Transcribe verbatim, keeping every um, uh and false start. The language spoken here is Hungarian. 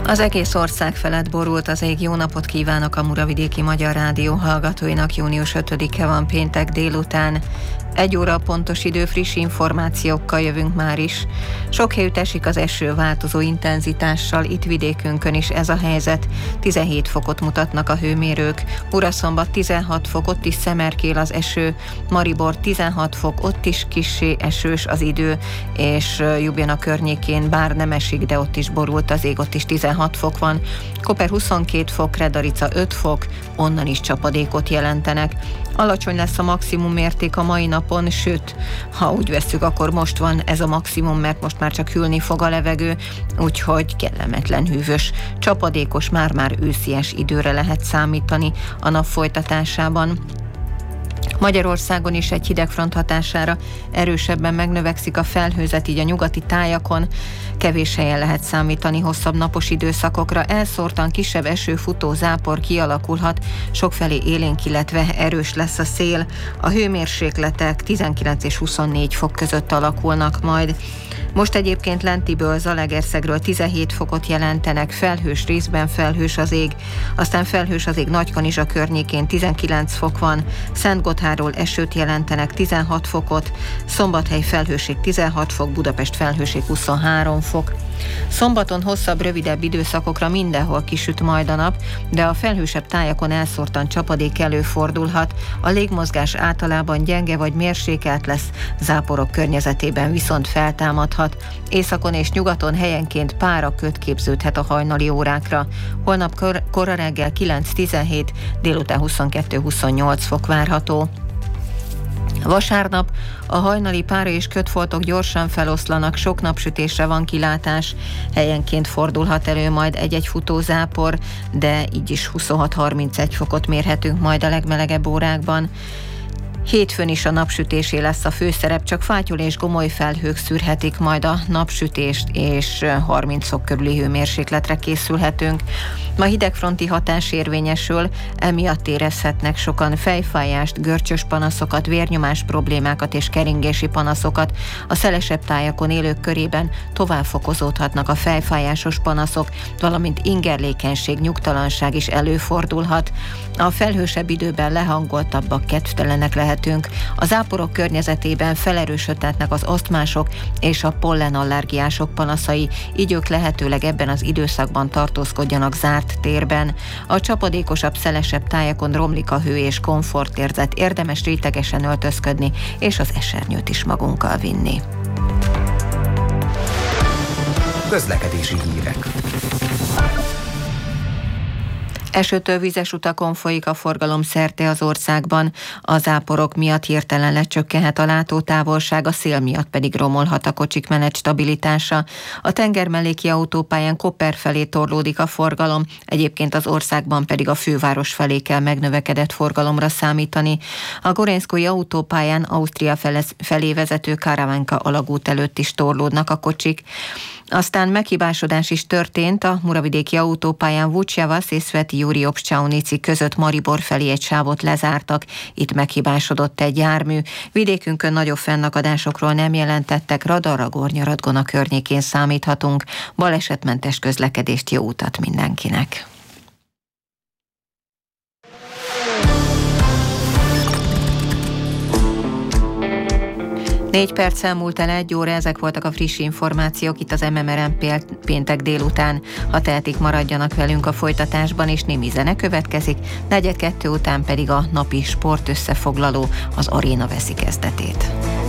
Az egész ország felett borult az ég. Jó napot kívánok a Muravidéki Magyar Rádió hallgatóinak. június ötödike van, péntek délután. Egy óra pontos idő, friss információkkal jövünk már is. Sok helyütt esik az eső változó intenzitással, itt vidékünkön is ez a helyzet. tizenhét fokot mutatnak a hőmérők. Muraszombat tizenhat fok, ott is szemerkél az eső. Maribor tizenhat fok, ott is kissé esős az idő, és Ljubljana környékén bár nem esik, de ott is borult az ég, ott is tizenhat fok van. Koper huszonkét fok, Redarica öt fok, onnan is csapadékot jelentenek. Alacsony lesz a maximum mérték a mai napon, sőt, ha úgy vesszük, akkor most van ez a maximum, mert most már csak hűlni fog a levegő, úgyhogy kellemetlen hűvös, csapadékos, már-már őszies időre lehet számítani a nap folytatásában. Magyarországon is egy hidegfront hatására erősebben megnövekszik a felhőzet, így a nyugati tájakon kevés helyen lehet számítani hosszabb napos időszakokra. Elszórtan kisebb eső, futó, zápor kialakulhat, sokfelé élénk, illetve erős lesz a szél. A hőmérsékletek tizenkilenc és huszonnégy fok között alakulnak majd. Most egyébként Lentiből, Zalaegerszegről tizenhét fokot jelentenek, felhős, részben felhős az ég, aztán felhős az ég Nagykanizsa környékén, tizenkilenc fok van, Szentgotthárról esőt jelentenek, tizenhat fokot, Szombathely felhőség tizenhat fok, Budapest felhőség huszonhárom fok. Szombaton hosszabb, rövidebb időszakokra mindenhol kisüt majd a nap, de a felhősebb tájakon elszórtan csapadék előfordulhat, a légmozgás általában gyenge vagy mérsékelt lesz, záporok környezetében viszont feltámadhat. Északon és nyugaton helyenként páraköd képződhet a hajnali órákra. Holnap kor- kora reggel kilenc-tizenhét, délután huszonkettő-huszonnyolc fok várható. Vasárnap a hajnali pára és ködfoltok gyorsan feloszlanak, sok napsütésre van kilátás, helyenként fordulhat elő majd egy-egy futózápor, de így is huszonhat-harmincegy fokot mérhetünk majd a legmelegebb órákban. Hétfőn is a napsütésé lesz a főszerep, csak fátyol és gomoly felhők szűrhetik majd a napsütést, és harminc fok körüli hőmérsékletre készülhetünk. Ma hidegfronti hatás érvényesül, emiatt érezhetnek sokan fejfájást, görcsös panaszokat, vérnyomás problémákat és keringési panaszokat. A szelesebb tájakon élők körében tovább fokozódhatnak a fejfájásos panaszok, valamint ingerlékenység, nyugtalanság is előfordulhat. A felhősebb időben lehangoltabbak, kedvtelenek lehetünk. A záporok környezetében felerősödhetnek az asztmások és a pollenallergiások panaszai, így ők lehetőleg ebben az időszakban tartózkodjanak zárt térben. A csapadékosabb, szelesebb tájakon romlik a hő és komfortérzet, érdemes rétegesen öltözködni és az esernyőt is magunkkal vinni. Közlekedési hírek. Esőtől vízes utakon folyik a forgalom szerte az országban, a záporok miatt hirtelen lecsökkenhet a látótávolság, a szél miatt pedig romolhat a kocsik menet stabilitása. A tengermelléki autópályán Koper felé torlódik a forgalom, egyébként az országban pedig a főváros felé kell megnövekedett forgalomra számítani. A Gorenszkói autópályán Ausztria felé vezető Karavanka alagút előtt is torlódnak a kocsik. Aztán meghibásodás is történt a Muravidéki autópályán Vucjavasz és Sveti Júri Obcsaunici között, Maribor felé egy sávot lezártak, itt meghibásodott egy jármű. Vidékünkön nagyobb fennakadásokról nem jelentettek, radarra Gornyaradgona környékén számíthatunk. Balesetmentes közlekedést, jó utat mindenkinek! Négy perc elmúlt el egy óra, ezek voltak a friss információk itt az em em er en péntek délután. Ha tehetik, maradjanak velünk a folytatásban, és némi zene következik, negyed kettő után pedig a napi sport összefoglaló, az Aréna veszi kezdetét.